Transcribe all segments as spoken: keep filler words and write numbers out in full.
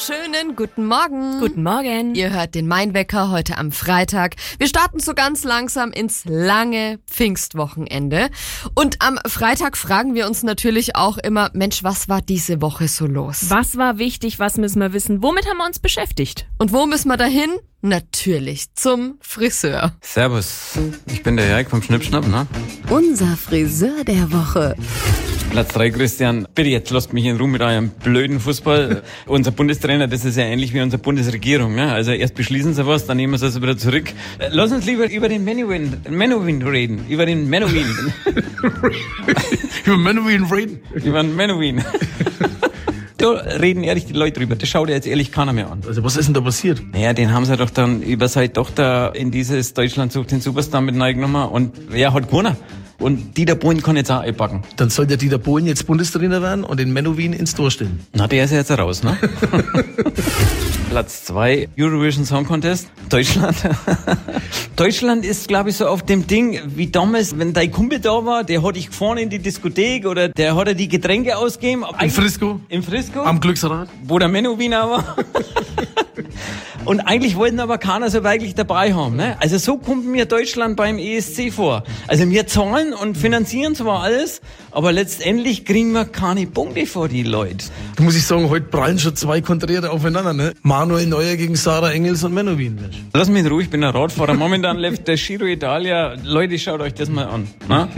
Schönen guten Morgen. Guten Morgen. Ihr hört den Mainwecker heute am Freitag. Wir starten so ganz langsam ins lange Pfingstwochenende. Und am Freitag fragen wir uns natürlich auch immer, Mensch, was war diese Woche so los? Was war wichtig? Was müssen wir wissen? Womit haben wir uns beschäftigt? Und wo müssen wir dahin? Natürlich zum Friseur. Servus, ich bin der Jörg vom Schnippschnapp, ne? Unser Friseur der Woche. Platz drei, Christian. Bitte, jetzt lasst mich in Ruhe mit eurem blöden Fußball. Unser Bundestrainer, das ist ja ähnlich wie unsere Bundesregierung, ne? Also erst beschließen sie was, dann nehmen sie es wieder zurück. Lass uns lieber über den Menowin, Menowin reden. Über den Menowin. Über Menowin reden? Über den Menowin. Da reden ehrlich die Leute drüber. Das schaut ja jetzt ehrlich keiner mehr an. Also was ist denn da passiert? Naja, den haben sie doch dann über seine Tochter in dieses Deutschland sucht den Superstar mit reingenommen und wer hat gewonnen? Und Dieter Bohlen kann jetzt auch einpacken. Dann soll der Dieter Bohlen jetzt Bundestrainer werden und den Menowin ins Tor stellen. Na, der ist ja jetzt raus, ne? Platz zwei, Eurovision Song Contest, Deutschland. Deutschland ist, glaube ich, so auf dem Ding, wie damals, wenn dein Kumpel da war, der hat dich gefahren in die Diskothek oder der hat dir die Getränke ausgegeben. Im Frisco? Im Frisco? Am Glücksrad? Wo der Menowin auch war. Und eigentlich wollten aber keiner so wirklich dabei haben, ne? Also so kommt mir Deutschland beim E S C vor. Also wir zahlen und finanzieren zwar alles, aber letztendlich kriegen wir keine Punkte vor die Leute. Da muss ich sagen, heute prallen schon zwei Konträre aufeinander, ne? Manuel Neuer gegen Sarah Engels und Menowin, Mensch. Lass mich in Ruhe, ich bin ein Radfahrer. Momentan läuft der Giro Italia. Leute, schaut euch das mal an. Ne?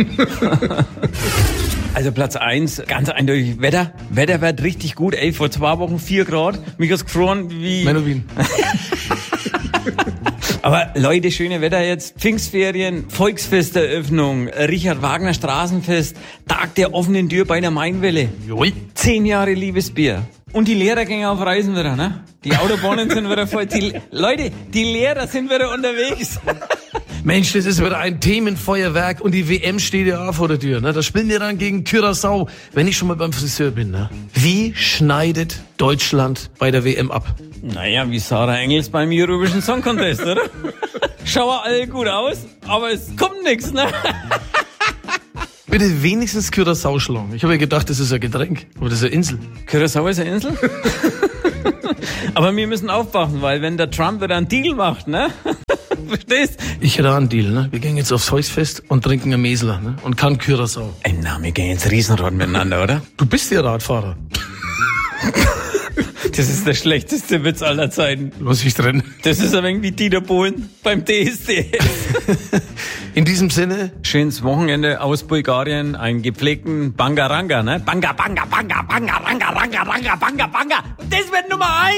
Also Platz eins, ganz eindeutig Wetter. Wetter wird richtig gut. Ey, vor zwei Wochen vier Grad. Mich hat's gefroren wie... Menowin. Aber Leute, schöne Wetter jetzt. Pfingstferien, Volksfesteröffnung, Richard Wagner Straßenfest, Tag der offenen Tür bei der Mainwelle. Joi. Zehn Jahre Liebesbier. Und die Lehrer gehen auf Reisen wieder, ne? Die Autobahnen sind wieder voll. Die, Leute, die Lehrer sind wieder unterwegs. Mensch, das ist wieder ein Themenfeuerwerk und die W M steht ja auch vor der Tür. Ne? Da spielen wir dann gegen Curaçao, wenn ich schon mal beim Friseur bin. Ne? Wie schneidet Deutschland bei der W M ab? Naja, wie Sarah Engels beim Eurovision Song Contest, oder? Schauen alle gut aus, aber es kommt nichts, ne? Bitte wenigstens Curaçao schlagen. Ich habe ja gedacht, das ist ein Getränk, aber das ist eine Insel. Curaçao ist eine Insel? Aber wir müssen aufpassen, weil wenn der Trump wieder einen Deal macht, ne? Verstehst? Ich hätte auch einen Deal, ne? Wir gehen jetzt aufs Volksfest und trinken ein Mesler, ne? Und kein Curaçao. Ey, na, wir gehen jetzt Riesenrad miteinander, oder? Du bist ja Radfahrer. Das ist der schlechteste Witz aller Zeiten. Lass mich drin. Das ist ein wenig wie Dieter Bohlen beim D S D S. In diesem Sinne. Schönes Wochenende aus Bulgarien, einen gepflegten Bangaranga, ne? Banga, Banga, Banga, Banga, Ranga, Ranga, Ranga, Banga, Banga. Das wird Nummer eins.